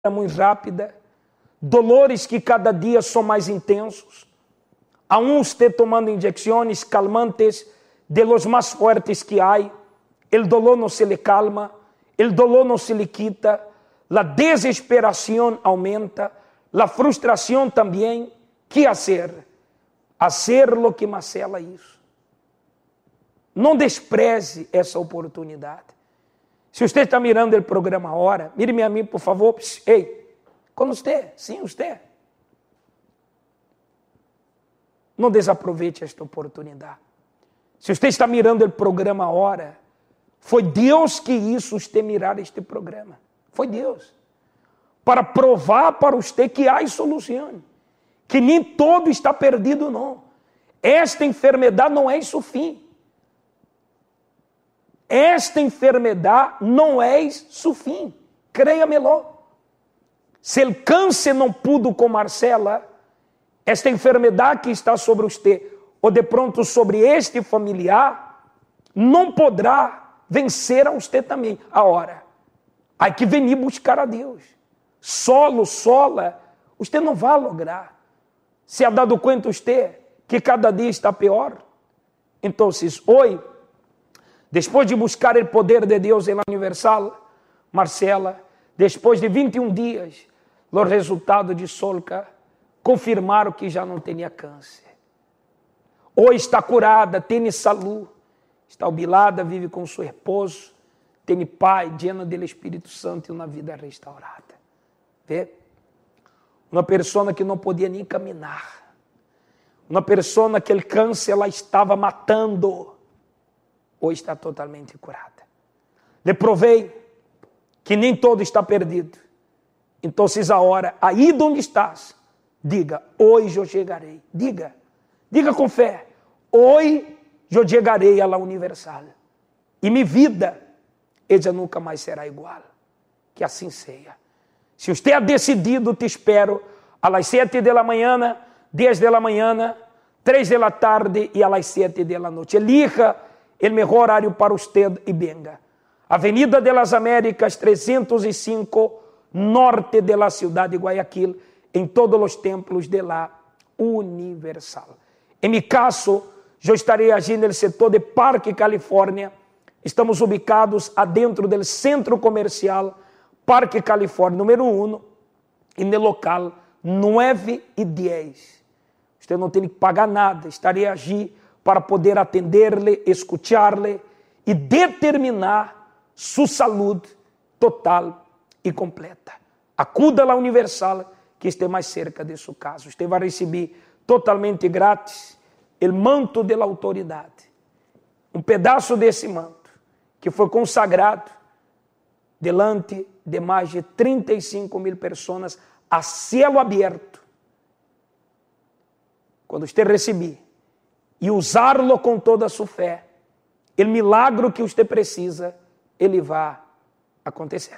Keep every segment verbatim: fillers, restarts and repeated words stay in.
muito rápida, dolores que cada dia são mais intensos, aún usted tomando inyecciones calmantes de los más fuertes que hay, el dolor no se le calma, el dolor no se le quita, la desesperación aumenta, la frustración también. ¿Qué hacer? Hacer lo que Marcela hizo. Não despreze essa oportunidade. Se você está mirando o programa agora, mire-me a mim, por favor. Ei, com você, sim, você. Não desaproveite esta oportunidade. Se você está mirando o programa agora, foi Deus que hizo você mirar este programa. Foi Deus. Para provar para você que há solução. Que nem todo está perdido, não. Esta enfermidade não é seu fim. Esta enfermidade não é seu fim. Creia-me-lo. Se o câncer não pudo com Marcela, esta enfermidade que está sobre você, ou de pronto sobre este familiar, não poderá vencer a você também. Agora, há que venir buscar a Deus. Solo, sola, você não vai lograr. Se ha dado conta você que cada dia está pior? Então, hoje, depois de buscar o poder de Deus em la Universal, Marcela, depois de vinte e um dias, os resultados de Solca confirmaram que já não tinha câncer. Hoje está curada, tem saúde, está jubilada, vive com seu esposo, tem pai, llena do Espírito Santo e uma vida restaurada. Vê? Uma pessoa que não podia nem caminhar. Uma pessoa que o câncer ela estava matando. Hoje está totalmente curada. Le provei que nem todo está perdido. Então, agora, aí onde estás, diga, hoje eu chegarei. Diga, diga com fé, hoje eu chegarei à la Universal. E minha vida, ela nunca mais será igual. Que assim seja. Se você é decidido, te espero a las sete da manhã, dez da manhã, três da tarde e a las sete da noite. Elija o melhor horário para você e venga. Avenida de las Américas, trezentos e cinco, norte de la ciudad de Guayaquil, em todos os templos de la Universal. Em meu caso, eu estarei agindo no setor de Parque Califórnia. Estamos ubicados adentro do centro comercial Parque Califórnia número um, e no local nove e dez. Você não tem que pagar nada, estarei a agir para poder atender-lhe, escuchar-lhe e determinar sua saúde total e completa. Acuda à Universal, que esteja mais cerca de seu caso. Você vai receber totalmente grátis o manto da autoridade. Um pedaço desse manto, que foi consagrado delante de mais de trinta e cinco mil pessoas a cielo aberto. Quando você receber e usá-lo com toda a sua fé, o milagre que você precisa, ele vai acontecer.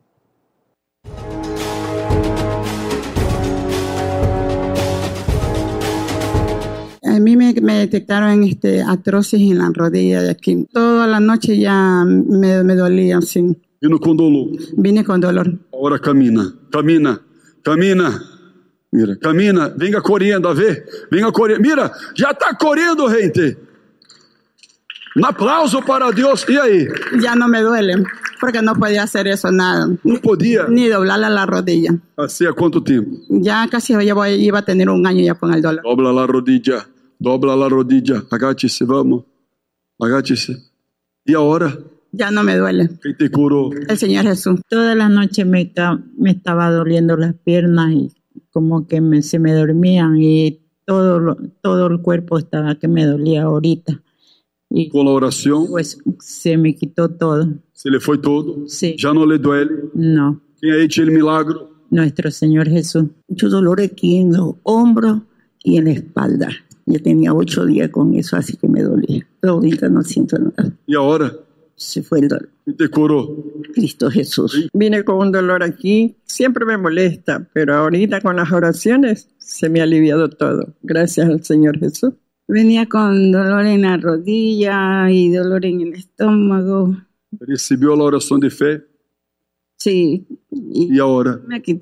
A mí me, me detectaron este, artrosis en la rodilla de aquí. Toda la noche ya me, me dolía así. Vino com dolor. Vine con dolor. Agora camina, camina, camina. Mira, camina, venga correndo, a ver. Venga correndo. Mira, já está correndo, gente. Um aplauso para Deus. E aí? Ya no me duele, porque no podía hacer eso nada. Não podia? Ni doblarle la rodilla. Assim há quanto tempo? Ya casi ya voy, iba a tener un año ya con el dolor. Dobla la rodilla, dobla la rodilla. Agache-se, vamos. Agache-se. E agora? Ya no me duele. Quem te curou? El Señor Jesús. Toda la noche me, está, me estaba doliendo las piernas y como que me, se me dormían y todo, todo el cuerpo estaba que me dolía ahorita. Y com a oração? Pues se me quitó todo. Se lhe foi todo? Sí. Já não lhe duele? No. Quem ha hecho el milagro? Nuestro Señor Jesús. Mucho dolor aquí en los hombros y en la espalda. Yo tenía ocho días con eso, así que me dolía. Pero ahorita no siento nada. E agora? Se fue el dolor. Quem te curou? Cristo Jesús. Vine con un dolor aquí, siempre me molesta, pero ahorita con las oraciones se me ha aliviado todo. Gracias al Señor Jesús. Venía con dolor en la rodilla y dolor en el estómago. Recebeu a oração de fé? Sí. E agora? Me quité